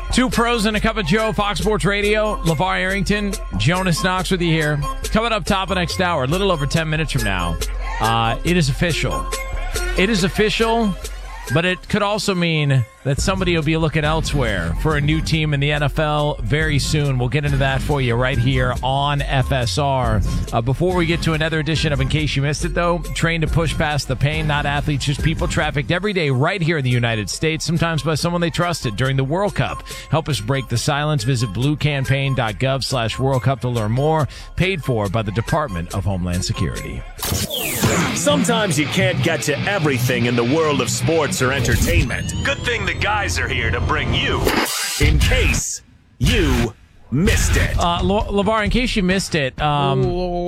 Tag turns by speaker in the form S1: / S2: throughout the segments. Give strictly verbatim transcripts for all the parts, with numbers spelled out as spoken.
S1: Two pros and a cup of Joe, Fox Sports Radio. LeVar Arrington, Jonas Knox with you here. Coming up top of next hour, a little over ten minutes from now, uh, it is official. It is official, but it could also mean that somebody will be looking elsewhere for a new team in the N F L very soon. We'll get into that for you right here on F S R. Uh, before we get to another edition of In Case You Missed It, though, trained to push past the pain, not athletes, just people trafficked every day right here in the United States, sometimes by someone they trusted during the World Cup. Help us break the silence. Visit bluecampaign.gov slash World Cup to learn more. Paid for by the Department of Homeland Security.
S2: Sometimes you can't get to everything in the world of sports or entertainment. Good thing the guys are here to bring you In Case You Missed It.
S1: Uh, Le- LeVar, in case you missed it, um,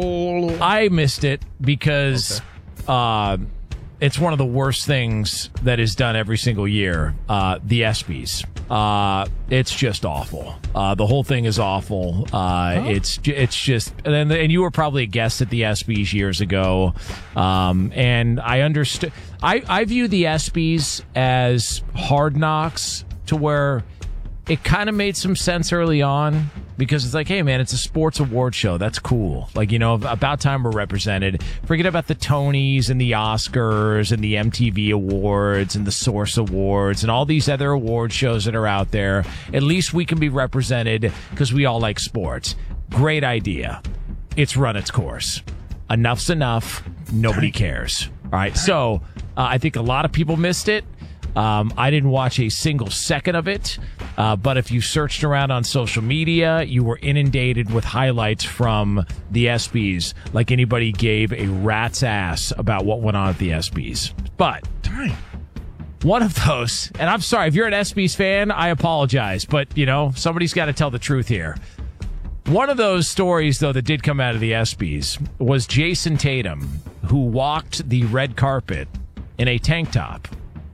S1: I missed it because okay. uh, it's one of the worst things that is done every single year, uh, the ESPYs. Uh, it's just awful. Uh, the whole thing is awful. Uh, oh. It's it's just, and, and you were probably a guest at the ESPYs years ago, um, and I understood. I, I view the ESPYs as Hard Knocks, to where it kind of made some sense early on, because it's like, hey, man, it's a sports award show. That's cool. Like, you know, about time we're represented. Forget about the Tonys and the Oscars and the M T V Awards and the Source Awards and all these other award shows that are out there. At least we can be represented because we all like sports. Great idea. It's run its course. Enough's enough. Nobody cares. All right. So uh, I think a lot of people missed it. Um, I didn't watch a single second of it, uh, but if you searched around on social media, you were inundated with highlights from the ESPYs, like anybody gave a rat's ass about what went on at the ESPYs. But Dang. one of those, and I'm sorry, if you're an ESPYs fan, I apologize, but, you know, somebody's got to tell the truth here. One of those stories, though, that did come out of the ESPYs was Jason Tatum, who walked the red carpet in a tank top.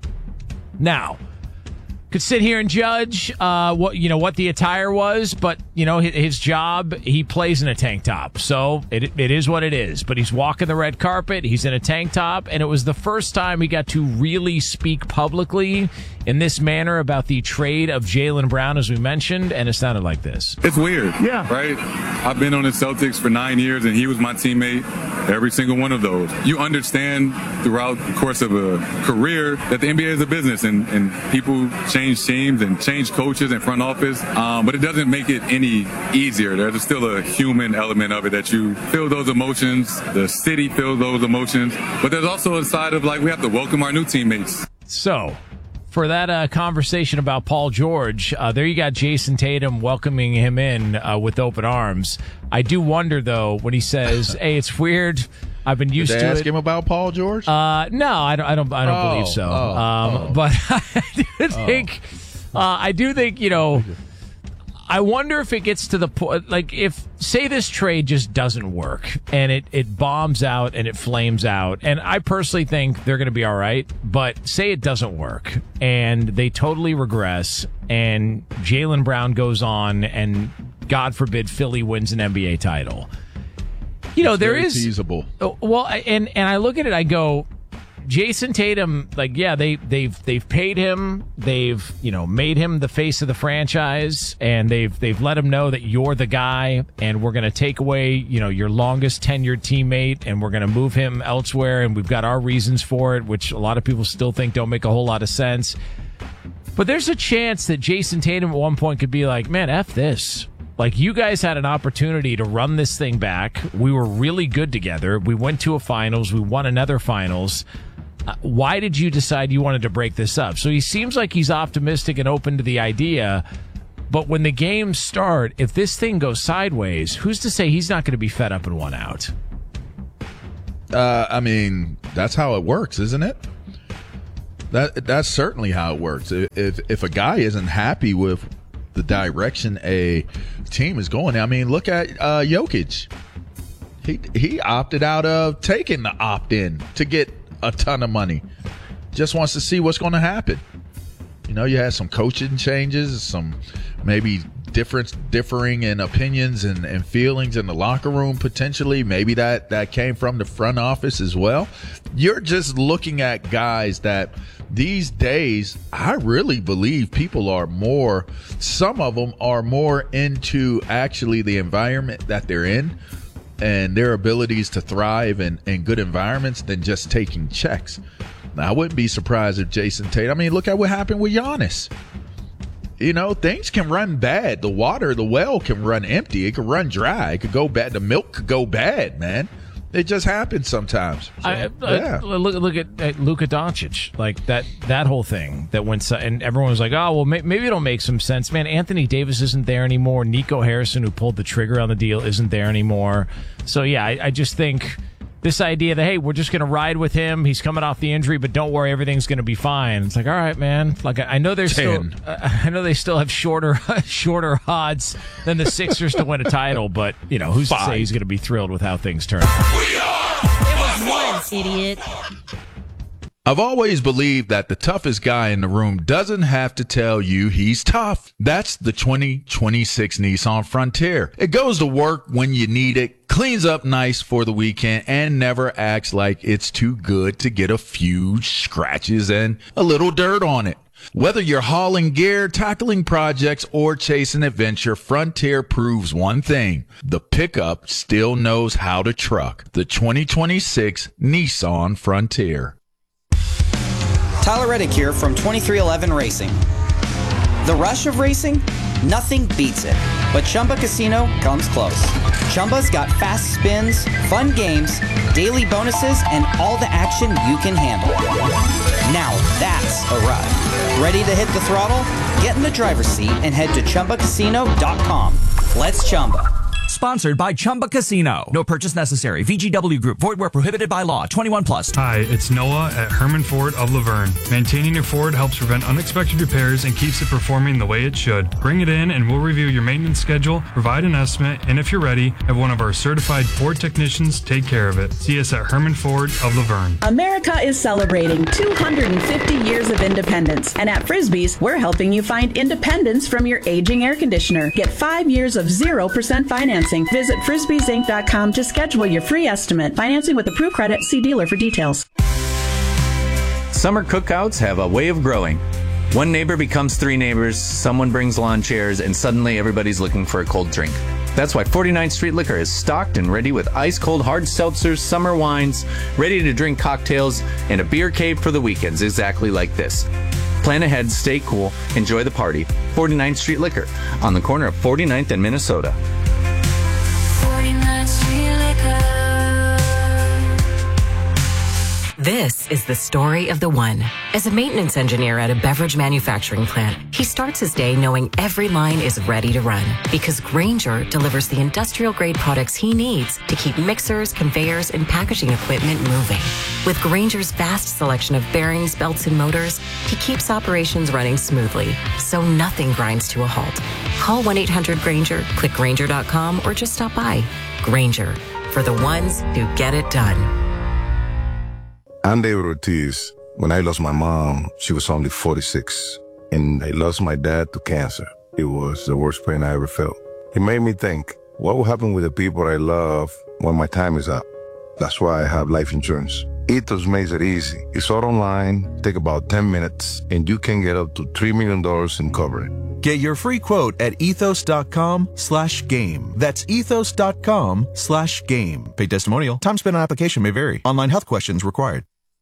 S1: Now, could sit here and judge uh, what you know what the attire was, but you know his, his job, he plays in a tank top, so it it is what it is. But he's walking the red carpet, he's in a tank top, and it was the first time he got to really speak publicly in this manner about the trade of Jaylen Brown, as we mentioned, and it sounded like this.
S3: It's weird,
S4: yeah,
S3: right? I've been on the Celtics for nine years, and he was my teammate every single one of those. You understand throughout the course of a career that the N B A is a business, and, and people change teams and change coaches and front office, um, but it doesn't make it any easier. There's still a human element of it, that you feel those emotions, the city feels those emotions, but there's also a side of, like, we have to welcome our new teammates.
S1: So, for that uh, conversation about Paul George, uh, there you got Jason Tatum welcoming him in uh, with open arms. I do wonder, though, when he says, hey, it's weird, I've been used
S4: Did they
S1: to
S4: ask
S1: it.
S4: him about Paul George?
S1: Uh, no, I don't. I don't. I don't
S4: oh,
S1: believe so.
S4: Oh,
S1: um,
S4: oh.
S1: But I do think. Uh, I do think. You know. I wonder if it gets to the point, like, if, say this trade just doesn't work and it, it bombs out and it flames out, and I personally think they're going to be all right, but say it doesn't work and they totally regress and Jaylen Brown goes on and, God forbid, Philly wins an N B A title. You know,
S4: it's
S1: there
S4: very
S1: is
S4: feasible.
S1: Well, and and I look at it, I go, Jason Tatum, like, yeah, they they've they've paid him, they've you know made him the face of the franchise, and they've they've let him know that you're the guy, and we're going to take away you know your longest tenured teammate, and we're going to move him elsewhere, and we've got our reasons for it, which a lot of people still think don't make a whole lot of sense. But there's a chance that Jason Tatum at one point could be like, man, F this. Like, you guys had an opportunity to run this thing back. We were really good together. We went to a finals. We won another finals. Uh, why did you decide you wanted to break this up? So he seems like he's optimistic and open to the idea. But when the games start, if this thing goes sideways, who's to say he's not going to be fed up and want out?
S4: Uh, I mean, that's how it works, isn't it? That that's certainly how it works. If if a guy isn't happy with the direction a team is going, I mean, look at uh, Jokic. He he opted out of taking the opt-in to get a ton of money. Just wants to see what's going to happen. You know, you had some coaching changes, some maybe difference, differing in opinions and, and feelings in the locker room potentially. Maybe that, that came from the front office as well. You're just looking at guys that these days, I really believe people are more, some of them are more into actually the environment that they're in and their abilities to thrive in, in good environments than just taking checks. Now, I wouldn't be surprised if Jason Tatum, I mean, look at what happened with Giannis. You know, things can run bad. The water, the well can run empty. It could run dry. It could go bad. The milk could go bad, man. It just happens sometimes. So,
S1: I,
S4: yeah.
S1: I, look, look at, at Luka Doncic, like that that whole thing that went, and everyone was like, "Oh, well, may, maybe it'll make some sense." Man, Anthony Davis isn't there anymore. Nico Harrison, who pulled the trigger on the deal, isn't there anymore. So yeah, I, I just think this idea that, hey, we're just going to ride with him. He's coming off the injury, but don't worry, everything's going to be fine. It's like, all right, man. Like I know there's still, uh, I know they still have shorter, shorter odds than the Sixers to win a title, but you know, who's Five. to say he's going to be thrilled with how things turn out?
S5: We are. It was once, idiot.
S4: I've always believed that the toughest guy in the room doesn't have to tell you he's tough. That's the twenty twenty-six Nissan Frontier. It goes to work when you need it, cleans up nice for the weekend, and never acts like it's too good to get a few scratches and a little dirt on it. Whether you're hauling gear, tackling projects, or chasing adventure, Frontier proves one thing. The pickup still knows how to truck. The twenty twenty-six Nissan Frontier.
S6: Tyler Reddick here from twenty-three eleven Racing. The rush of racing? Nothing beats it. But Chumba Casino comes close. Chumba's got fast spins, fun games, daily bonuses, and all the action you can handle. Now that's a ride. Ready to hit the throttle? Get in the driver's seat and head to Chumba Casino dot com. Let's Chumba.
S7: Sponsored by Chumba Casino. No purchase necessary. V G W Group. Void where prohibited by law. twenty-one plus.
S8: Hi, it's Noah at Herman Ford of Laverne. Maintaining your Ford helps prevent unexpected repairs and keeps it performing the way it should. Bring it in and we'll review your maintenance schedule, provide an estimate, and if you're ready, have one of our certified Ford technicians take care of it. See us at Herman Ford of Laverne.
S9: America is celebrating two hundred fifty years of independence, and at Frisbee's, we're helping you find independence from your aging air conditioner. Get five years of zero percent financing. Visit frisbees inc dot com to schedule your free estimate. Financing with approved credit. See dealer for details.
S10: Summer cookouts have a way of growing. One neighbor becomes three neighbors, someone brings lawn chairs, and suddenly everybody's looking for a cold drink. That's why forty-ninth Street Liquor is stocked and ready with ice-cold hard seltzers, summer wines, ready-to-drink cocktails, and a beer cave for the weekends exactly like this. Plan ahead, stay cool, enjoy the party. forty-ninth Street Liquor on the corner of forty-ninth and Minnesota.
S11: This is the story of the one. As a maintenance engineer at a beverage manufacturing plant, he starts his day knowing every line is ready to run because Grainger delivers the industrial-grade products he needs to keep mixers, conveyors, and packaging equipment moving. With Grainger's vast selection of bearings, belts, and motors, he keeps operations running smoothly, so nothing grinds to a halt. Call one eight hundred Grainger, click Grainger dot com, or just stop by. Grainger, for the ones who get it done.
S12: I'm David Ortiz. When I lost my mom, she was only forty-six, and I lost my dad to cancer. It was the worst pain I ever felt. It made me think, what will happen with the people I love when my time is up? That's why I have life insurance. Ethos makes it easy. It's all online, take about ten minutes, and you can get up to three million dollars in coverage.
S13: Get your free quote at ethos dot com slash game. That's ethos dot com slash game. Paid testimonial. Time spent on application may vary. Online health questions required.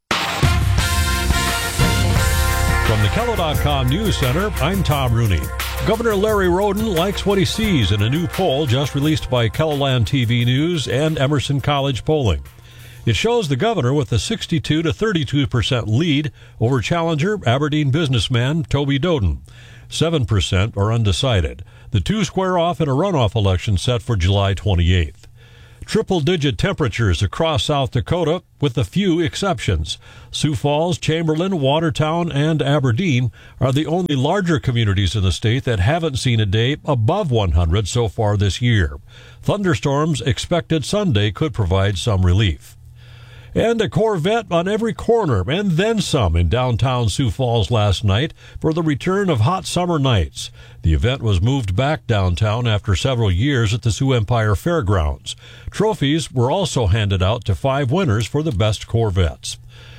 S14: From the Kello dot com News Center, I'm Tom Rooney. Governor Larry Roden likes what he sees in a new poll just released by KELOLAND T V News and Emerson College Polling. It shows the governor with a sixty-two to thirty-two percent lead over challenger Aberdeen businessman Toby Doden. seven percent are undecided. The two square off in a runoff election set for July twenty-eighth. Triple-digit temperatures across South Dakota, with a few exceptions. Sioux Falls, Chamberlain, Watertown, and Aberdeen are the only larger communities in the state that haven't seen a day above one hundred so far this year. Thunderstorms expected Sunday could provide some relief. And a Corvette on every corner, and then some in downtown Sioux Falls last night for the return of hot summer nights. The event was moved back downtown after several years at the Sioux Empire Fairgrounds. Trophies were also handed out to five winners for the best Corvettes.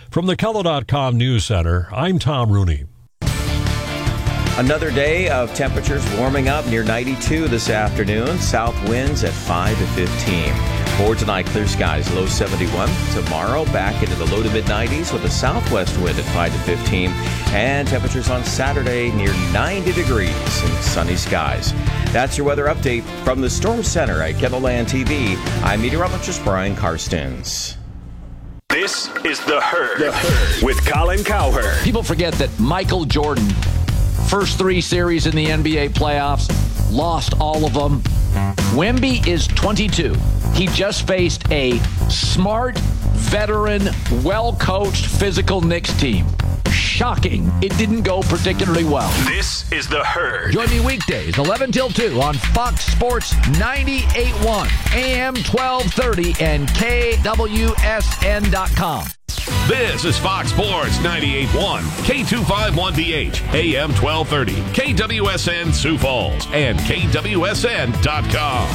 S14: From the Kello dot com News Center, I'm Tom Rooney.
S15: Another day of temperatures warming up near ninety-two this afternoon. South winds at five to fifteen. For tonight, clear skies, low seventy-one. Tomorrow, back into the low to mid nineties with a southwest wind at five to fifteen. And temperatures on Saturday near ninety degrees and sunny skies. That's your weather update from the Storm Center at Kettleland T V. I'm meteorologist Brian Karstens.
S2: This is The Herd, the Herd. With Colin Cowherd.
S16: People forget that Michael Jordan, first three series in the N B A playoffs, lost all of them. Wemby is twenty-two. He just faced a smart, veteran, well-coached, physical Knicks team. Shocking. It didn't go particularly well.
S2: This is The Herd.
S16: Join me weekdays, eleven till two on Fox Sports ninety-eight point one, A M twelve thirty, and K W S N dot com.
S17: This is Fox Sports ninety-eight point one, K two fifty-one B H, A M twelve thirty, K W S N Sioux Falls, and K W S N dot com.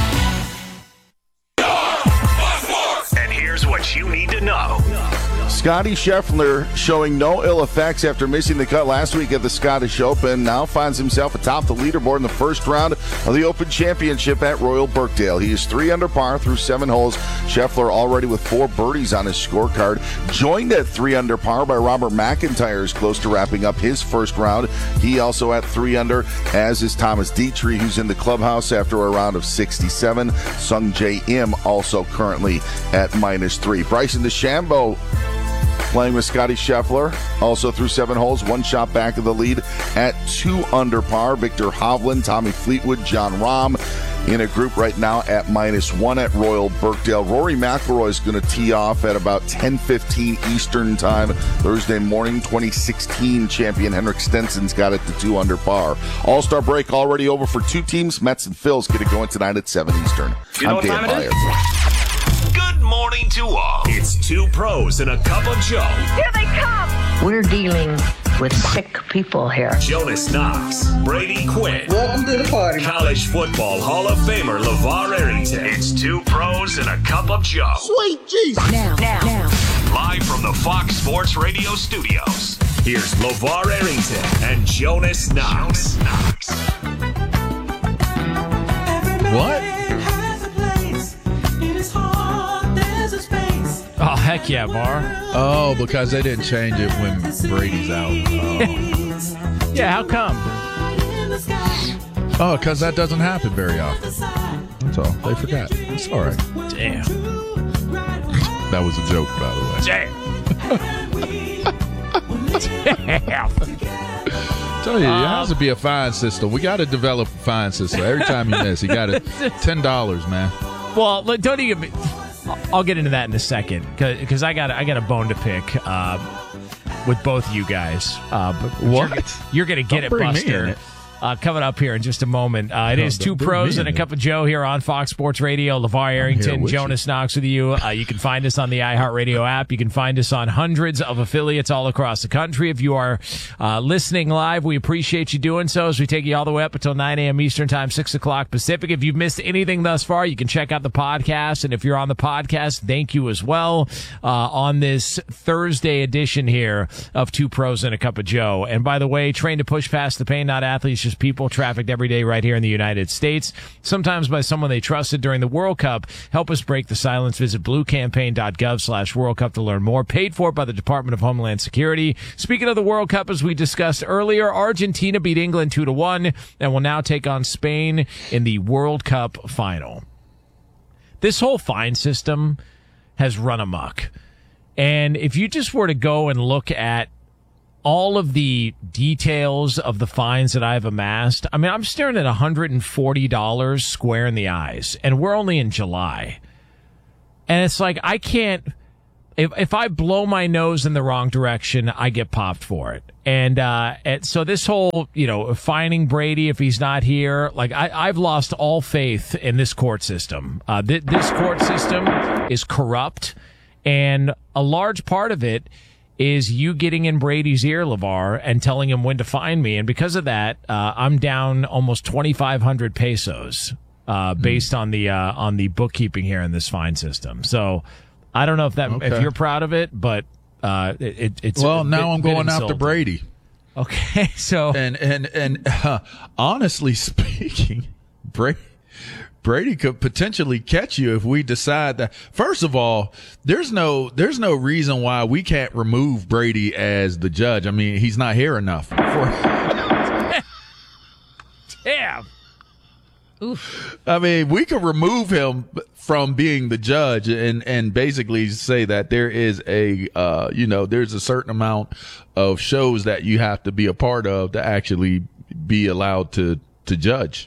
S2: And here's what you need to know.
S18: Scotty Scheffler showing no ill effects after missing the cut last week at the Scottish Open. Now finds himself atop the leaderboard in the first round of the Open Championship at Royal Birkdale. He is three under par through seven holes. Scheffler already with four birdies on his scorecard. Joined at three under par by Robert McIntyre, is close to wrapping up his first round. He also at three under, as is Thomas Dietrich, who's in the clubhouse after a round of sixty-seven. Sung Jae Im also currently at minus three. Bryson DeChambeau playing with Scotty Scheffler, also through seven holes, one shot back of the lead at two under par. Victor Hovland, Tommy Fleetwood, John Rahm in a group right now at minus one at Royal Birkdale. Rory McIlroy is going to tee off at about ten fifteen Eastern time Thursday morning. twenty sixteen champion Henrik Stenson's got it to two under par. All-Star break already over for two teams. Mets and Phils get it going tonight at seven Eastern.
S2: You know
S18: I'm Dan Beyer.
S2: Good morning to all. It's two pros and a cup of Joe.
S19: Here they come. We're dealing with sick people here.
S2: Jonas Knox, Brady Quinn.
S19: Welcome to the party.
S2: College football Hall of Famer LeVar Arrington. It's two pros and a cup of Joe.
S19: Sweet Jesus. Now, now, now.
S2: Live from the Fox Sports Radio studios, here's LeVar Arrington and Jonas Knox. Knox.
S4: What?
S1: Oh, heck yeah, Var.
S4: Oh, because they didn't change it when Brady's out. Oh,
S1: yeah, how come?
S4: oh because that doesn't happen very often. That's all. They forgot. It's all right.
S1: Damn.
S4: That was a joke, by the way.
S1: Damn. Damn.
S4: Tell you, it has to be a fine system. We got to develop a fine system. Every time you miss, you got it. ten dollars, man.
S1: Well, look, don't even... I'll get into that in a second because I got I got a bone to pick uh, with both of you guys. Uh, but
S4: what?
S1: You're, you're going to get
S4: Don't
S1: it,
S4: bring me
S1: Buster.
S4: in it.
S1: Uh, coming up here in just a moment. Uh, it
S4: No,
S1: is two
S4: don't bring
S1: pros
S4: me
S1: and a
S4: in
S1: cup of Joe here on Fox Sports Radio. LeVar Arrington,
S4: with
S1: Jonas Knox with you. Uh, you can find us on the iHeartRadio app. You can find us on hundreds of affiliates all across the country. If you are uh, listening live, we appreciate you doing so as we take you all the way up until nine a.m. Eastern Time, six o'clock Pacific. If you've missed anything thus far, you can check out the podcast. And if you're on the podcast, thank you as well uh, on this Thursday edition here of Two Pros and a Cup of Joe. And by the way, trained to push past the pain, not athletes, just people trafficked every day right here in the United States, sometimes by someone they trusted during the World Cup. Help us break the silence. Visit bluecampaign.gov slash World Cup to learn more. Paid for by the Department of Homeland Security. Speaking of the World Cup, as we discussed earlier, Argentina beat England two to one and will now take on Spain in the World Cup final. This whole fine system has run amok. And if you just were to go and look at all of the details of the fines that I've amassed, I mean, I'm staring at one hundred forty dollars square in the eyes, and we're only in July. And it's like, I can't, if if I blow my nose in the wrong direction, I get popped for it. And, uh, and so this whole, you know, fining Brady if he's not here, like, I, I've lost all faith in this court system. Uh, th- this court system is corrupt, and a large part of it is you getting in Brady's ear, LeVar, and telling him when to find me. And because of that, uh, I'm down almost twenty-five hundred pesos uh, based mm. on the uh, on the bookkeeping here in this fine system. So I don't know if that
S4: Okay.
S1: if you're proud of it, but Uh, it, it, it's
S4: well,
S1: a
S4: now
S1: bit-
S4: I'm
S1: bit
S4: going after
S1: insulting.
S4: Brady.
S1: Okay, so
S4: and and and uh, honestly speaking, Brady. Brady could potentially catch you if we decide that. First of all, there's no there's no reason why we can't remove Brady as the judge. I mean, he's not here enough. For,
S1: damn.
S4: Oof. I mean, we could remove him from being the judge and and basically say that there is a uh, you know there's a certain amount of shows that you have to be a part of to actually be allowed to to judge.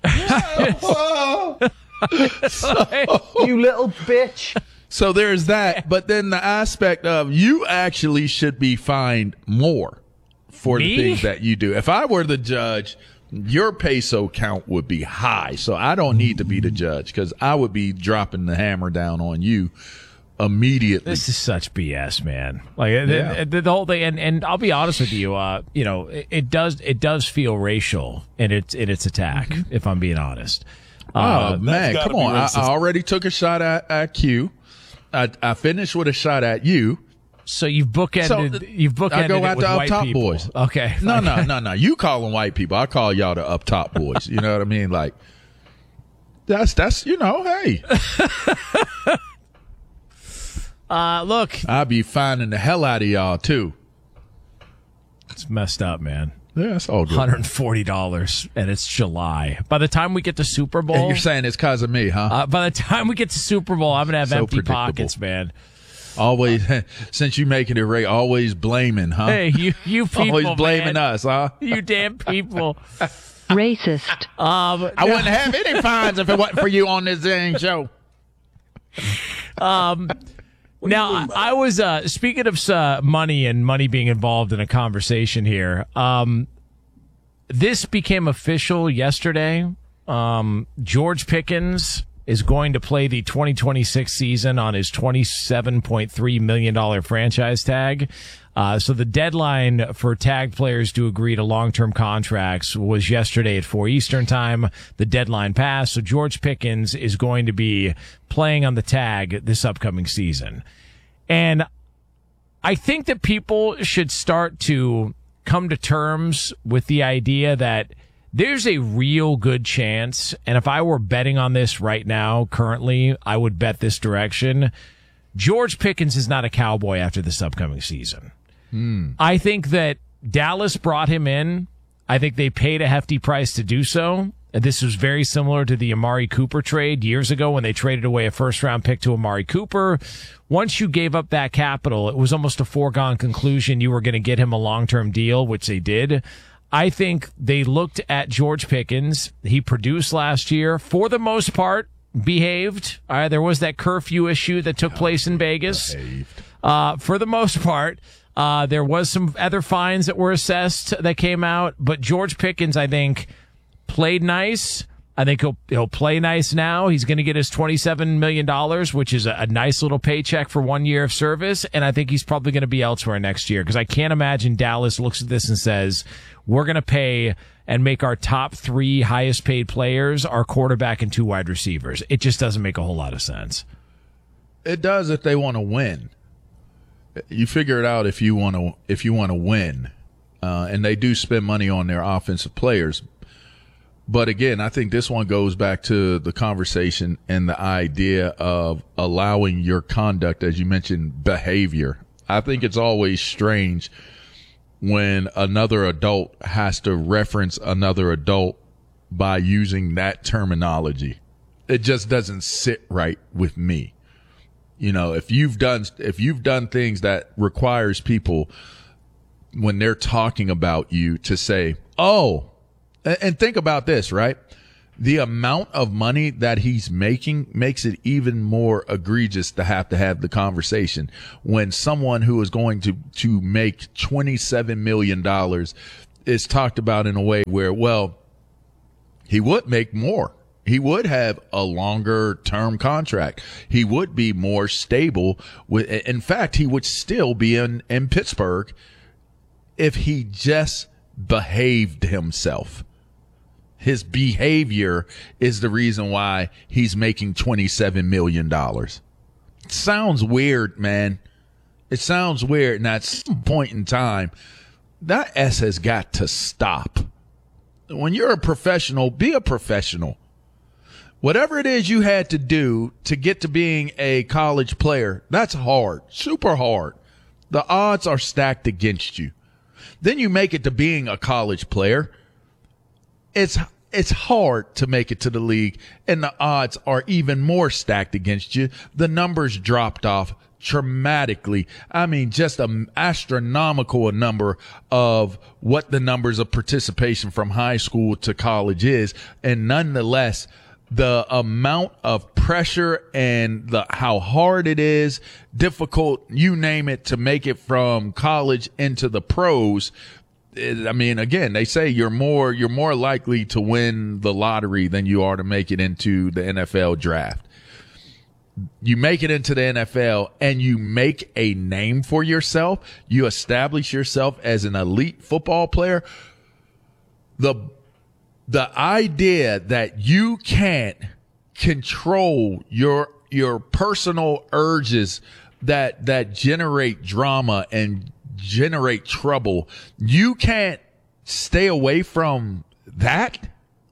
S4: So,
S20: you little bitch.
S4: So there's that, but then the aspect of you actually should be fined more for
S1: Me?
S4: the things that you do. If I were the judge, your peso count would be high. So I don't need to be the judge because I would be dropping the hammer down on you immediately.
S1: This is such B S, man. Like
S4: Yeah.
S1: the, the, the whole thing, and, and I'll be honest with you. Uh, you know, it, it does it does feel racial in its in its attack.
S4: Mm-hmm.
S1: If I'm being honest.
S4: Oh,
S1: Uh,
S4: man, come on. I, I already took a shot at, at Q. I, I finished with a shot at you.
S1: So you've bookended.
S4: So,
S1: you've bookended
S4: I go
S1: it
S4: after
S1: with
S4: up
S1: white
S4: top
S1: people.
S4: boys.
S1: Okay.
S4: No, no,
S1: Okay.
S4: no, no. You call them white people. I call y'all the up top boys. You know what I mean? Like, that's, that's you know, hey.
S1: Uh, look.
S4: I'll be finding the hell out of y'all, too.
S1: It's messed up, man.
S4: Yeah, it's all good.
S1: one hundred forty dollars, and it's July. By the time we get to Super Bowl,
S4: And you're saying it's because of me, huh?
S1: uh, by the time we get to Super Bowl, I'm gonna have
S4: So
S1: empty
S4: predictable.
S1: pockets, man.
S4: Always, since you making it right, always blaming, huh?
S1: Hey, you, you people,
S4: always blaming
S1: man.
S4: us, huh?
S1: You damn people.
S5: Racist.
S1: Um,
S4: I wouldn't have any fines if it wasn't for you on this dang show.
S1: Um, now, I, I was uh, speaking of uh, money and money being involved in a conversation here. Um, this became official yesterday. Um, George Pickens is going to play the twenty twenty-six season on his twenty-seven point three million dollars franchise tag. Uh, so the deadline for tagged players to agree to long-term contracts was yesterday at four Eastern time. The deadline passed. So George Pickens is going to be playing on the tag this upcoming season. And I think that people should start to come to terms with the idea that there's a real good chance, and if I were betting on this right now, currently, I would bet this direction. George Pickens is not a Cowboy after this upcoming season.
S4: Hmm.
S1: I think that Dallas brought him in. I think they paid a hefty price to do so. And this was very similar to the Amari Cooper trade years ago when they traded away a first-round pick to Amari Cooper. Once you gave up that capital, it was almost a foregone conclusion you were going to get him a long-term deal, which they did. I think they looked at George Pickens. He produced last year, for the most part, behaved. Uh, there was that curfew issue that took place in Vegas. Uh, for the most part, uh, there was some other fines that were assessed that came out. But George Pickens, I think, played nice. I think he'll he'll play nice now. He's going to get his twenty-seven million dollars, which is a, a nice little paycheck for one year of service. And I think he's probably going to be elsewhere next year because I can't imagine Dallas looks at this and says, we're going to pay and make our top three highest paid players our quarterback and two wide receivers. It just doesn't make a whole lot of sense.
S4: It does if they want to win. You figure it out if you want to if you want to win, uh, and they do spend money on their offensive players. But again, I think this one goes back to the conversation and the idea of allowing your conduct, as you mentioned, behavior. I think it's always strange when another adult has to reference another adult by using that terminology. It just doesn't sit right with me. You know, if you've done, if you've done things that requires people when they're talking about you to say, oh, and think about this, right? The amount of money that he's making makes it even more egregious to have to have the conversation when someone who is going to, to make twenty-seven million dollars is talked about in a way where, well, he would make more. He would have a longer term contract. He would be more stable. With, in fact, he would still be in, in Pittsburgh if he just behaved himself. His behavior is the reason why he's making twenty-seven million dollars. Sounds weird, man. It sounds weird, and at some point in time, that S has got to stop. When you're a professional, be a professional. Whatever it is you had to do to get to being a college player, that's hard, super hard. The odds are stacked against you. Then you make it to being a college player. It's it's hard to make it to the league, and the odds are even more stacked against you. The numbers dropped off dramatically. I mean, just an astronomical number of what the numbers of participation from high school to college is, and nonetheless, the amount of pressure and the how hard it is, difficult, you name it, to make it from college into the pros. I mean, again, they say you're more you're more likely to win the lottery than you are to make it into the N F L draft. You make it into the N F L and you make a name for yourself. You establish yourself as an elite football player. The The idea that you can't control your your personal urges that that generate drama and generate trouble, you can't stay away from that,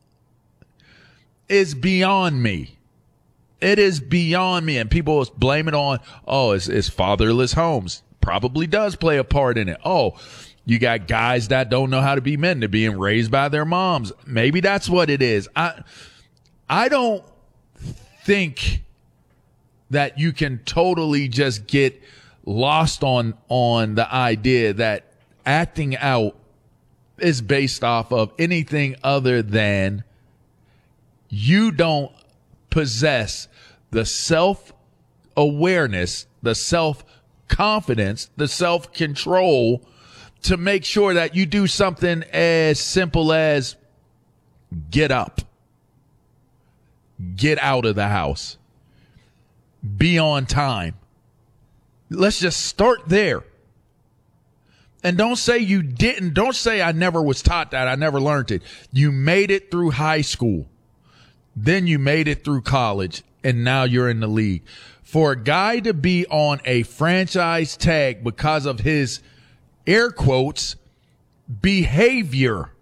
S4: is beyond me. It is beyond me. And people blame it on, oh, it's, it's fatherless homes. Probably does play a part in it. Oh, you got guys that don't know how to be men. They're being raised by their moms. Maybe that's what it is. I, I don't think that you can totally just get lost on, on the idea that acting out is based off of anything other than you don't possess the self-awareness, the self-confidence, the self-control to make sure that you do something as simple as get up, get out of the house, be on time. Let's just start there. And don't say you didn't. Don't say I never was taught that. I never learned it. You made it through high school. Then you made it through college, and now you're in the league. For a guy to be on a franchise tag because of his, air quotes, behavior,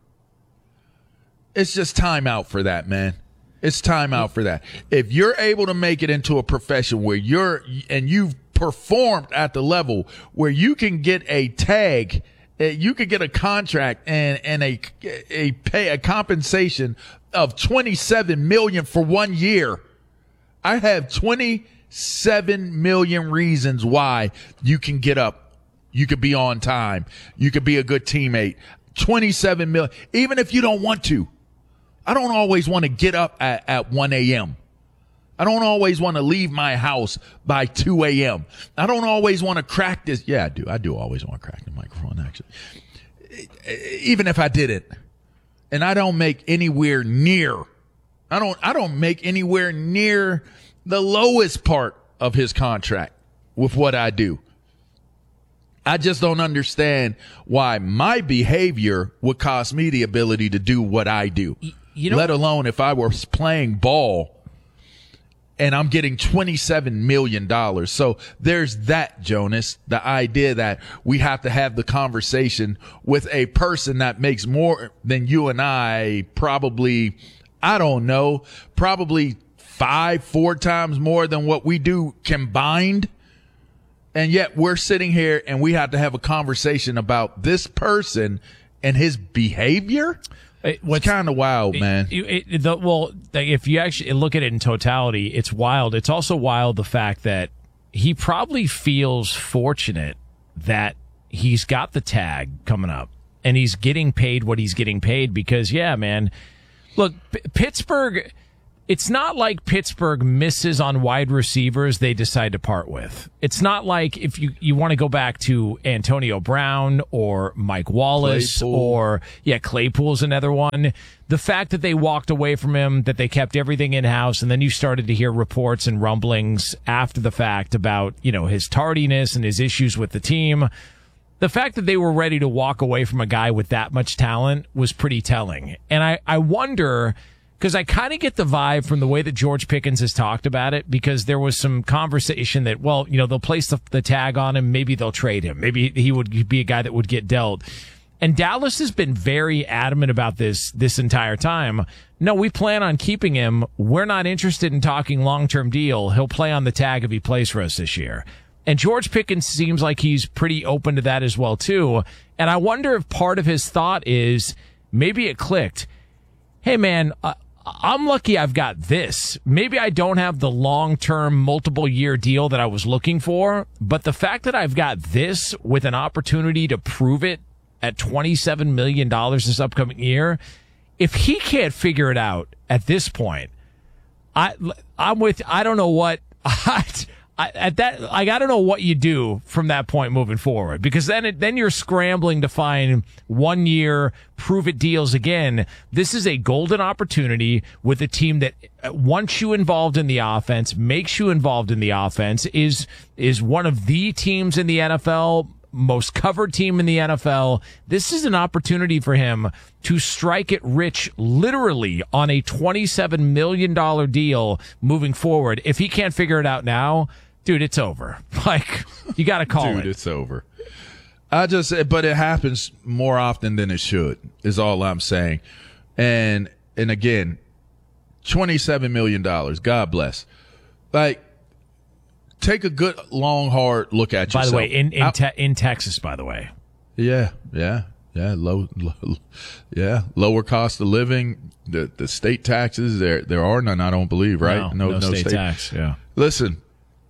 S4: it's just time out for that, man. It's time out for that. If you're able to make it into a profession where you're, and you've performed at the level where you can get a tag, you could get a contract and, and a, a pay, a compensation of twenty-seven million dollars for one year. I have twenty-seven million reasons why you can get up. You could be on time. You could be a good teammate. twenty-seven million. Even if you don't want to. I don't always want to get up at, at one a.m. I don't always want to leave my house by two a.m. I don't always want to crack this. Yeah, I do. I do always want to crack the microphone, actually. Even if I didn't. And I don't make anywhere near. I don't, I don't make anywhere near the lowest part of his contract with what I do. I just don't understand why my behavior would cost me the ability to do what I do. You know, let alone if I were playing ball and I'm getting twenty-seven million dollars. So there's that, Jonas, the idea that we have to have the conversation with a person that makes more than you and I, probably, I don't know, probably five, four times more than what we do combined. And yet we're sitting here and we have to have a conversation about this person and his behavior. It's kind of wild, man.
S1: It, it, the, well, if you actually look at it in totality, it's wild. It's also wild the fact that he probably feels fortunate that he's got the tag coming up and he's getting paid what he's getting paid because, yeah, man, look, P- Pittsburgh, it's not like Pittsburgh misses on wide receivers they decide to part with. It's not like if you, you want to go back to Antonio Brown or Mike Wallace Claypool. or, yeah, Claypool's another one. The fact that they walked away from him, that they kept everything in-house, and then you started to hear reports and rumblings after the fact about, you know, his tardiness and his issues with the team. The fact that they were ready to walk away from a guy with that much talent was pretty telling. And I, I wonder because I kind of get the vibe from the way that George Pickens has talked about it, because there was some conversation that, well, you know, they'll place the, the tag on him. Maybe they'll trade him. Maybe he would be a guy that would get dealt. And Dallas has been very adamant about this this entire time. No, we plan on keeping him. We're not interested in talking long-term deal. He'll play on the tag if he plays for us this year. And George Pickens seems like he's pretty open to that as well, too. And I wonder if part of his thought is maybe it clicked. Hey, man, uh, I'm lucky I've got this. Maybe I don't have the long-term, multiple-year deal that I was looking for, but the fact that I've got this with an opportunity to prove it at twenty-seven million dollars this upcoming year, if he can't figure it out at this point, I, I'm with, I don't know what, I, I, at that, like, I don't know what you do from that point moving forward, because then it, then you're scrambling to find one year prove it deals again. This is a golden opportunity with a team that wants you involved in the offense, makes you involved in the offense, is, is one of the teams in the N F L, most covered team in the N F L. This is an opportunity for him to strike it rich, literally, on a twenty-seven million dollars deal moving forward. If he can't figure it out now, dude, it's over. Like, you got to call
S4: dude,
S1: it.
S4: Dude, it's over. I just, but it happens more often than it should, is all I'm saying. And, and again, twenty-seven million dollars. God bless. Like, take a good, long, hard look at yourself.
S1: By the way, in in,
S4: I,
S1: te- in Texas, by the way.
S4: Yeah, yeah, yeah. Low, low, yeah, lower cost of living. The the state taxes, there there are none, I don't believe, right?
S1: No, no, no state, state tax, yeah.
S4: Listen,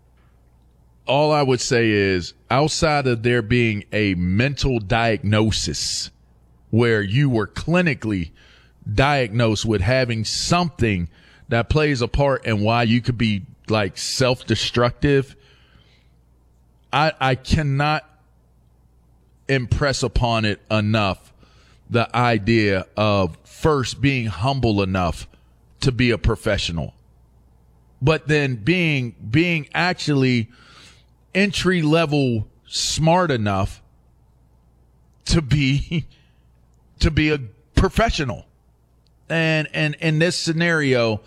S4: all I would say is, outside of there being a mental diagnosis where you were clinically diagnosed with having something that plays a part in why you could be like self-destructive, I I cannot impress upon it enough the idea of first being humble enough to be a professional, but then being being actually entry level smart enough to be to be a professional. And and in this scenario,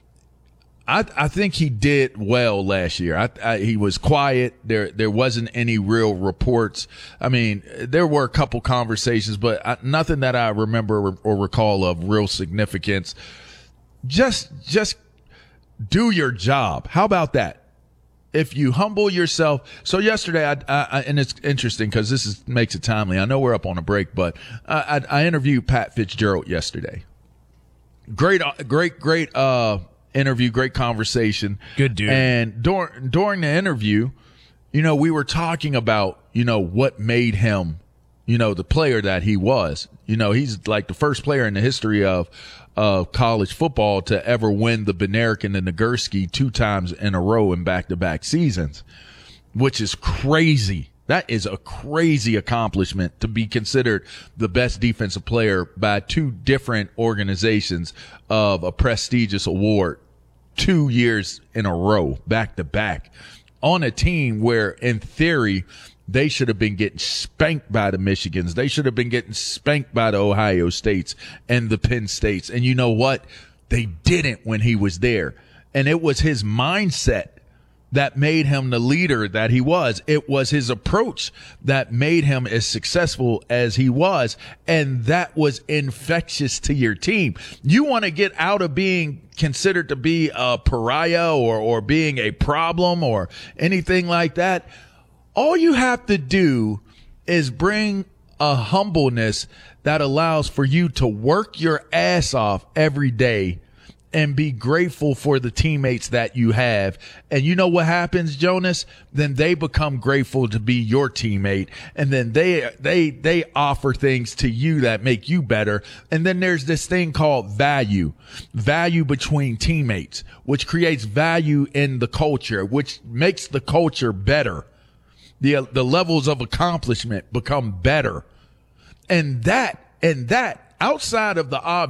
S4: I, I think he did well last year. I, I, he was quiet. There, there wasn't any real reports. I mean, there were a couple conversations, but I, nothing that I remember or, or recall of real significance. Just, just do your job. How about that? If you humble yourself. So yesterday, I, I, and it's interesting because this is, makes it timely. I know we're up on a break, but I, I, I interviewed Pat Fitzgerald yesterday. Great, great, great, uh, interview, great conversation.
S1: Good dude.
S4: And during during the interview, you know, we were talking about, you know, what made him, you know, the player that he was. You know, he's like the first player in the history of of college football to ever win the Bednarik and the Nagurski two times in a row in back-to-back seasons, which is crazy. That is a crazy accomplishment to be considered the best defensive player by two different organizations of a prestigious award two years in a row, back to back, on a team where, in theory, they should have been getting spanked by the Michigans. They should have been getting spanked by the Ohio States and the Penn States. And you know what? They didn't when he was there. And it was his mindset that made him the leader that he was. It was his approach that made him as successful as he was. And that was infectious to your team. You want to get out of being considered to be a pariah or, or being a problem or anything like that. All you have to do is bring a humbleness that allows for you to work your ass off every day and be grateful for the teammates that you have. And you know what happens, Jonas? Then they become grateful to be your teammate. And then they, they, they offer things to you that make you better. And then there's this thing called value, value between teammates, which creates value in the culture, which makes the culture better. The, the levels of accomplishment become better. And that, and that outside of the obvious,